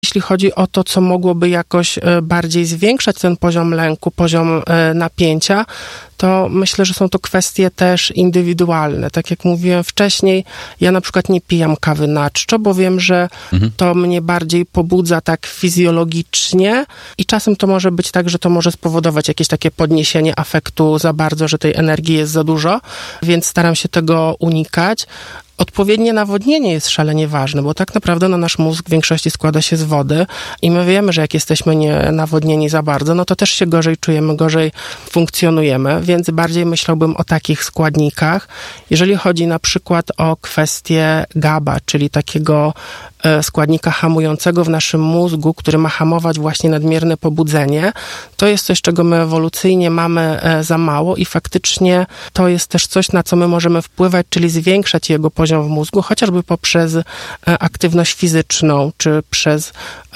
Jeśli chodzi o to, co mogłoby jakoś bardziej zwiększać ten poziom lęku, poziom napięcia, to myślę, że są to kwestie też indywidualne. Tak jak mówiłem wcześniej, ja na przykład nie pijam kawy na czczo, bo wiem, że to mnie bardziej pobudza tak fizjologicznie i czasem to może być tak, że to może spowodować jakieś takie podniesienie afektu za bardzo, że tej energii jest za dużo, więc staram się tego unikać. Odpowiednie nawodnienie jest szalenie ważne, bo tak naprawdę nasz mózg w większości składa się z wody i my wiemy, że jak jesteśmy nienawodnieni za bardzo, no to też się gorzej czujemy, gorzej funkcjonujemy, więc bardziej myślałbym o takich składnikach. Jeżeli chodzi na przykład o kwestię GABA, czyli takiego składnika hamującego w naszym mózgu, który ma hamować właśnie nadmierne pobudzenie, to jest coś, czego my ewolucyjnie mamy za mało i faktycznie to jest też coś, na co my możemy wpływać, czyli zwiększać jego poziom w mózgu, chociażby poprzez aktywność fizyczną, czy przez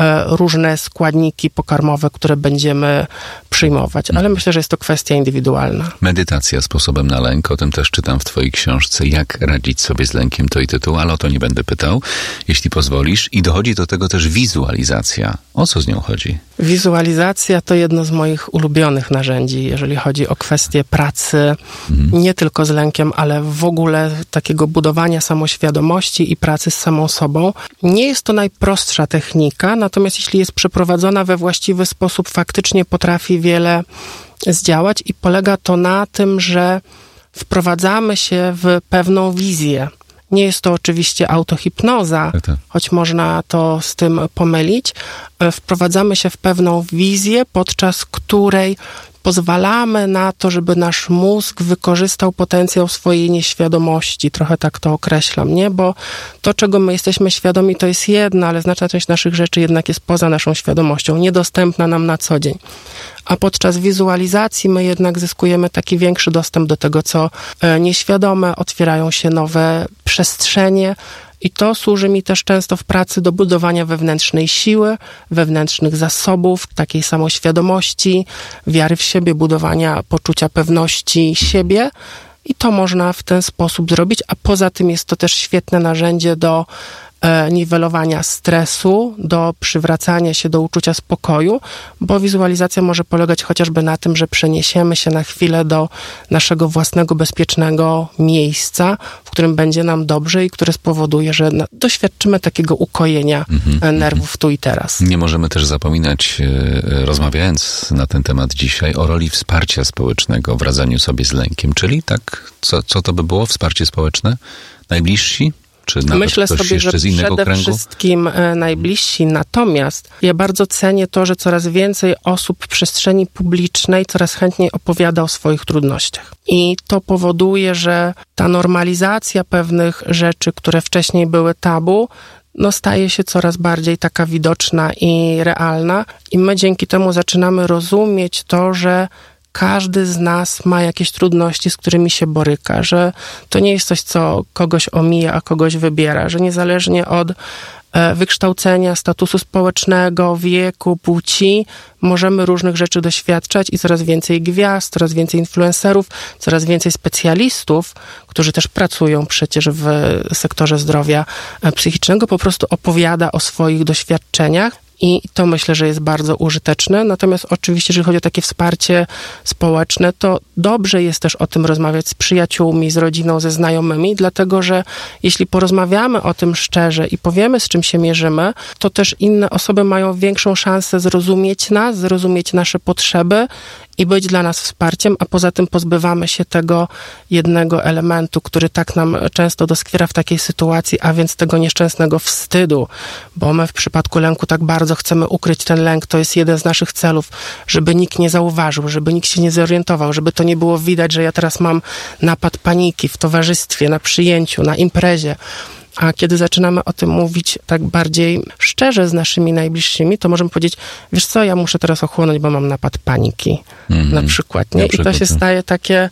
różne składniki pokarmowe, które będziemy przyjmować. Ale myślę, że jest to kwestia indywidualna. Medytacja sposobem na lęk, o tym też czytam w twojej książce, jak radzić sobie z lękiem, to i tytuł, ale o to nie będę pytał, jeśli pozwolisz. I dochodzi do tego też wizualizacja. O co z nią chodzi? Wizualizacja to jedno z moich ulubionych narzędzi, jeżeli chodzi o kwestię pracy, nie tylko z lękiem, ale w ogóle takiego budowania samoświadomości i pracy z samą sobą. Nie jest to najprostsza technika, natomiast jeśli jest przeprowadzona we właściwy sposób, faktycznie potrafi wiele zdziałać i polega to na tym, że wprowadzamy się w pewną wizję. Nie jest to oczywiście autohipnoza, choć można to z tym pomylić. Wprowadzamy się w pewną wizję, podczas której pozwalamy na to, żeby nasz mózg wykorzystał potencjał swojej nieświadomości. Trochę tak to określam, nie? Bo to, czego my jesteśmy świadomi, to jest jedno, ale znaczna część naszych rzeczy jednak jest poza naszą świadomością, niedostępna nam na co dzień. A podczas wizualizacji my jednak zyskujemy taki większy dostęp do tego, co nieświadome, otwierają się nowe przestrzenie. I to służy mi też często w pracy do budowania wewnętrznej siły, wewnętrznych zasobów, takiej samoświadomości, wiary w siebie, budowania poczucia pewności siebie. I to można w ten sposób zrobić, a poza tym jest to też świetne narzędzie do niwelowania stresu, do przywracania się do uczucia spokoju, bo wizualizacja może polegać chociażby na tym, że przeniesiemy się na chwilę do naszego własnego bezpiecznego miejsca, w którym będzie nam dobrze i które spowoduje, że doświadczymy takiego ukojenia nerwów tu i teraz. Nie możemy też zapominać, rozmawiając na ten temat dzisiaj, o roli wsparcia społecznego w radzeniu sobie z lękiem, czyli tak, co to by było wsparcie społeczne? Najbliżsi? Czy nawet myślę ktoś sobie, jeszcze że z innego przede kręgu? wszystkim najbliżsi. Natomiast ja bardzo cenię to, że coraz więcej osób w przestrzeni publicznej coraz chętniej opowiada o swoich trudnościach. I to powoduje, że ta normalizacja pewnych rzeczy, które wcześniej były tabu, staje się coraz bardziej taka widoczna i realna. I my dzięki temu zaczynamy rozumieć to, że każdy z nas ma jakieś trudności, z którymi się boryka, że to nie jest coś, co kogoś omija, a kogoś wybiera, że niezależnie od wykształcenia, statusu społecznego, wieku, płci, możemy różnych rzeczy doświadczać i coraz więcej gwiazd, coraz więcej influencerów, coraz więcej specjalistów, którzy też pracują przecież w sektorze zdrowia psychicznego, po prostu opowiada o swoich doświadczeniach. I to myślę, że jest bardzo użyteczne. Natomiast oczywiście, jeżeli chodzi o takie wsparcie społeczne, to dobrze jest też o tym rozmawiać z przyjaciółmi, z rodziną, ze znajomymi, dlatego że jeśli porozmawiamy o tym szczerze i powiemy, z czym się mierzymy, to też inne osoby mają większą szansę zrozumieć nas, zrozumieć nasze potrzeby i być dla nas wsparciem, a poza tym pozbywamy się tego jednego elementu, który tak nam często doskwiera w takiej sytuacji, a więc tego nieszczęsnego wstydu, bo my w przypadku lęku tak bardzo chcemy ukryć ten lęk, to jest jeden z naszych celów, żeby nikt nie zauważył, żeby nikt się nie zorientował, żeby to nie było widać, że ja teraz mam napad paniki w towarzystwie, na przyjęciu, na imprezie. A kiedy zaczynamy o tym mówić tak bardziej szczerze z naszymi najbliższymi, to możemy powiedzieć, wiesz co, ja muszę teraz ochłonąć, bo mam napad paniki na przykład, nie? I to się staje takie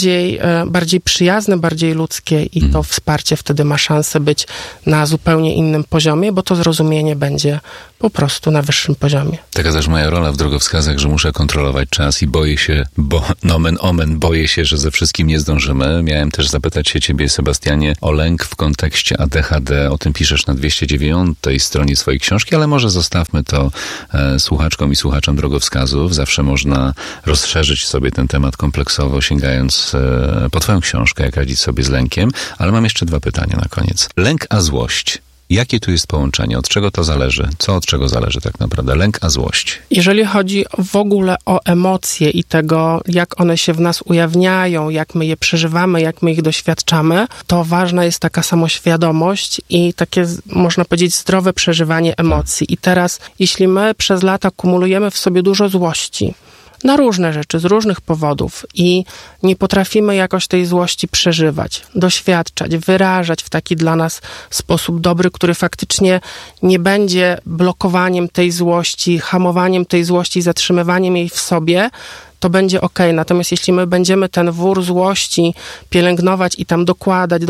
bardziej przyjazne, bardziej ludzkie i to wsparcie wtedy ma szansę być na zupełnie innym poziomie, bo to zrozumienie będzie po prostu na wyższym poziomie. Taka też moja rola w drogowskazach, że muszę kontrolować czas i boję się, nomen omen, boję się, że ze wszystkim nie zdążymy. Miałem też zapytać się ciebie, Sebastianie, o lęk w kontekście ADHD. O tym piszesz na 209 stronie swojej książki, ale może zostawmy to słuchaczkom i słuchaczom drogowskazów. Zawsze można rozszerzyć sobie ten temat kompleksowo, sięgając po twoją książkę, jak radzić sobie z lękiem. Ale mam jeszcze 2 pytania na koniec. Lęk a złość. Jakie tu jest połączenie? Od czego to zależy? Co od czego zależy tak naprawdę? Lęk a złość. Jeżeli chodzi w ogóle o emocje i tego, jak one się w nas ujawniają, jak my je przeżywamy, jak my ich doświadczamy, to ważna jest taka samoświadomość i takie, można powiedzieć, zdrowe przeżywanie emocji. I teraz, jeśli my przez lata kumulujemy w sobie dużo złości, na różne rzeczy, z różnych powodów i nie potrafimy jakoś tej złości przeżywać, doświadczać, wyrażać w taki dla nas sposób dobry, który faktycznie nie będzie blokowaniem tej złości, hamowaniem tej złości, zatrzymywaniem jej w sobie, to będzie okej. Natomiast jeśli my będziemy ten wór złości pielęgnować i tam dokładać,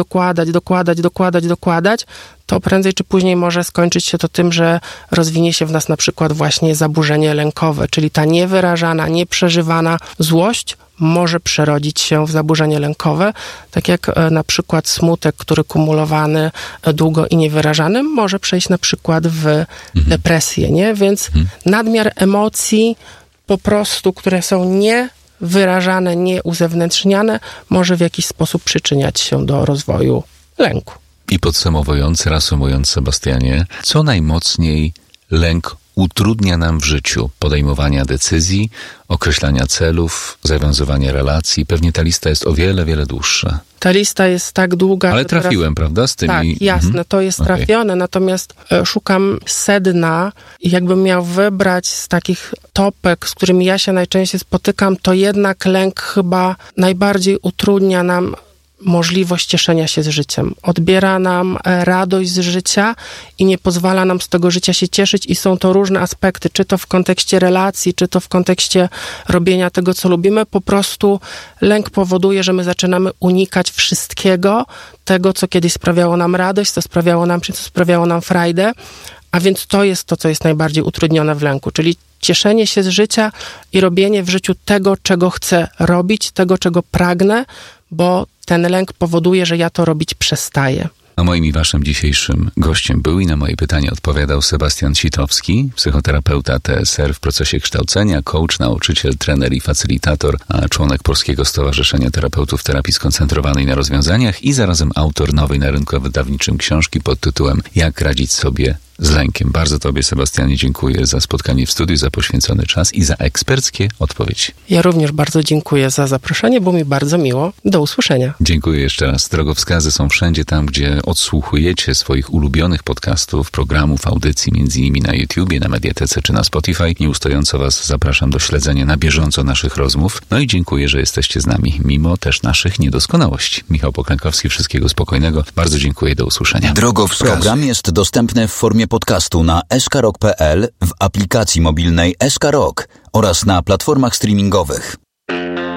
to prędzej czy później może skończyć się to tym, że rozwinie się w nas na przykład właśnie zaburzenie lękowe, czyli ta niewyrażana, nieprzeżywana złość może przerodzić się w zaburzenie lękowe, tak jak na przykład smutek, który kumulowany długo i niewyrażany może przejść na przykład w depresję, nie? Więc nadmiar emocji po prostu, które są niewyrażane, nieuzewnętrzniane, może w jakiś sposób przyczyniać się do rozwoju lęku. I podsumowując, reasumując, Sebastianie, co najmocniej lęk utrudnia nam w życiu podejmowania decyzji, określania celów, zawiązywania relacji. Pewnie ta lista jest o wiele, wiele dłuższa. Ta lista jest tak długa. Ale trafiłem, prawda? Z tymi... Tak, jasne, to jest trafione, natomiast szukam sedna i jakbym miał wybrać z takich topek, z którymi ja się najczęściej spotykam, to jednak lęk chyba najbardziej utrudnia nam możliwość cieszenia się z życiem. Odbiera nam radość z życia i nie pozwala nam z tego życia się cieszyć i są to różne aspekty, czy to w kontekście relacji, czy to w kontekście robienia tego, co lubimy. Po prostu lęk powoduje, że my zaczynamy unikać wszystkiego, tego, co kiedyś sprawiało nam radość, co sprawiało nam frajdę, a więc to jest to, co jest najbardziej utrudnione w lęku, czyli cieszenie się z życia i robienie w życiu tego, czego chcę robić, tego, czego pragnę, bo ten lęk powoduje, że ja to robić przestaję. A moim i waszym dzisiejszym gościem był i na moje pytanie odpowiadał Sebastian Sitowski, psychoterapeuta TSR w procesie kształcenia, coach, nauczyciel, trener i facylitator, a członek Polskiego Stowarzyszenia Terapeutów Terapii Skoncentrowanej na Rozwiązaniach i zarazem autor nowej na rynku wydawniczym książki pod tytułem Jak radzić sobie z lękiem. Bardzo tobie, Sebastianie, dziękuję za spotkanie w studiu, za poświęcony czas i za eksperckie odpowiedzi. Ja również bardzo dziękuję za zaproszenie, było mi bardzo miło. Do usłyszenia. Dziękuję jeszcze raz. Drogowskazy są wszędzie tam, gdzie odsłuchujecie swoich ulubionych podcastów, programów, audycji, między innymi na YouTubie, na Mediatece czy na Spotify. Nieustająco was zapraszam do śledzenia na bieżąco naszych rozmów. No i dziękuję, że jesteście z nami, mimo też naszych niedoskonałości. Michał Poklękowski, wszystkiego spokojnego. Bardzo dziękuję, do usłyszenia. Drogowskazy. Program jest dostępny w formie podcastu na skrok.pl, w aplikacji mobilnej SK Rock oraz na platformach streamingowych.